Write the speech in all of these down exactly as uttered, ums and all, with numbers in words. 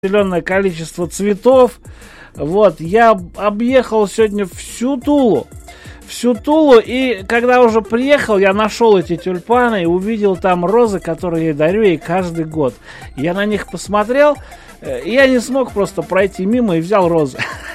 определенное количество цветов. Вот, я объехал сегодня всю Тулу. Всю Тулу, и когда уже приехал, я нашел эти тюльпаны и увидел там розы, которые я дарю ей каждый год. Я на них посмотрел, и я не смог просто пройти мимо и взял розы.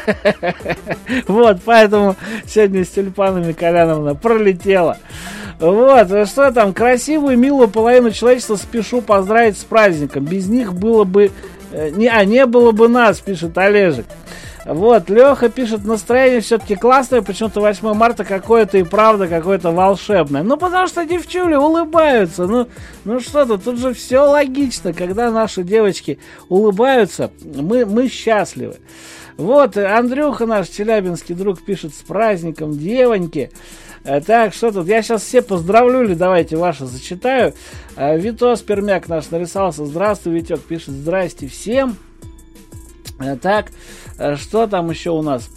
Вот, поэтому сегодня с тюльпанами Коляновна пролетела. Вот, что там, красивую, милую половину человечества спешу поздравить с праздником. Без них было бы... Не, а не было бы нас, пишет Олежек. Вот, Леха пишет, настроение все-таки классное, почему-то восьмое марта какое-то и правда какое-то волшебное. Ну, потому что девчули улыбаются, ну, ну что-то, тут же все логично, когда наши девочки улыбаются, мы, мы счастливы. Вот, Андрюха наш, челябинский друг, пишет, с праздником, девоньки. Так, что тут, я сейчас все поздравлю, или давайте ваши зачитаю. Витос Пермяк наш нарисовался, здравствуй, Витек, пишет, здрасте всем. Так, что там еще у нас?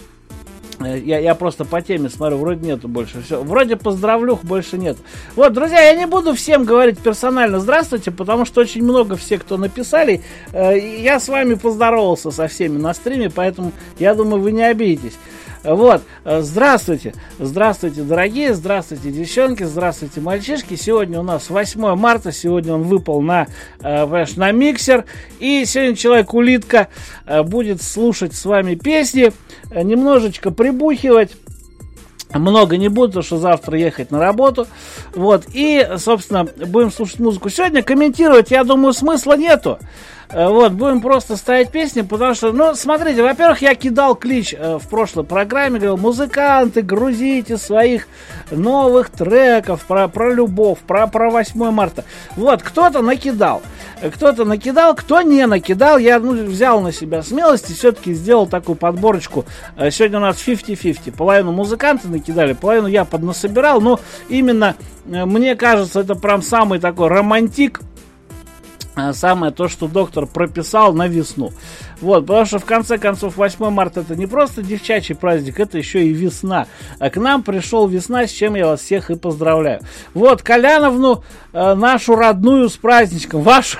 Я, я просто по теме смотрю, вроде нету больше. Все. Вроде поздравлюх больше нет. Вот, друзья, я не буду всем говорить персонально здравствуйте, потому что очень много все, кто написали. Я с вами поздоровался со всеми на стриме, поэтому я думаю, вы не обидитесь. Вот, здравствуйте, здравствуйте, дорогие, здравствуйте, девчонки, здравствуйте, мальчишки. Сегодня у нас восьмое марта, сегодня он выпал на, понимаешь, на миксер. И сегодня Человек-улитка будет слушать с вами песни, немножечко прибухивать. Много не буду, потому что завтра ехать на работу. Вот, и, собственно, будем слушать музыку. Сегодня комментировать, я думаю, смысла нету. Вот, будем просто ставить песни, потому что, ну, смотрите, во-первых, я кидал клич э, в прошлой программе, говорил, музыканты, грузите своих новых треков про, про любовь, про, про восьмое марта. Вот, кто-то накидал, кто-то накидал, кто не накидал, я ну, взял на себя смелость и все-таки сделал такую подборочку. Э, сегодня у нас пятьдесят на пятьдесят, половину музыканты накидали, половину я поднасобирал, но именно, э, мне кажется, это прям самый такой романтик, самое то, что доктор прописал на весну. Вот, потому что в конце концов восьмое марта это не просто девчачий праздник, это еще и весна. А к нам пришел весна, с чем я вас всех и поздравляю. Вот, Коляновну, э, нашу родную с праздничком. Вашу,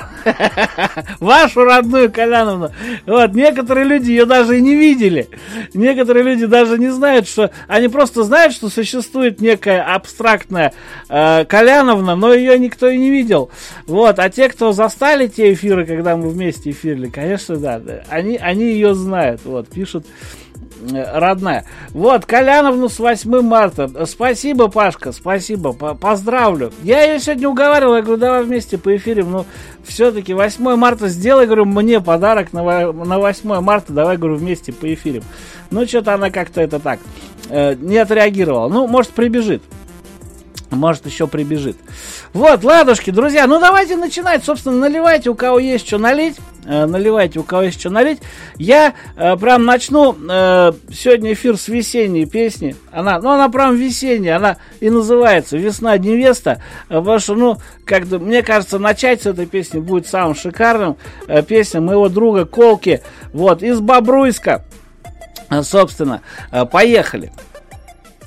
вашу родную Коляновну. Вот, некоторые люди ее даже и не видели. Некоторые люди даже не знают, что... Они просто знают, что существует некая абстрактная э, Коляновна, но ее никто и не видел. Вот, а те, кто застали те эфиры, когда мы вместе эфирили, конечно, да, да. Они, они ее знают, вот, пишут, родная. Вот, Коляновну с восьмым марта. Спасибо, Пашка, спасибо, поздравлю. Я ее сегодня уговаривал, я говорю, давай вместе поэфирим, но все-таки восьмое марта сделай, говорю, мне подарок на, на восьмое марта, давай, говорю, вместе поэфирим. Ну, что-то она как-то это так, э, не отреагировала. Ну, может, прибежит. Может, еще прибежит. Вот, ладушки, друзья, ну давайте начинать. Собственно, наливайте, у кого есть что налить. Э, наливайте, у кого есть что налить. Я э, прям начну э, сегодня эфир с весенней песни. Она, ну, она прям весенняя. Она и называется «Весна невеста». Э, потому что, ну, как-то, мне кажется, начать с этой песни будет самым шикарным. Э, песня моего друга Колки. Вот, из Бобруйска. Э, собственно, э, поехали.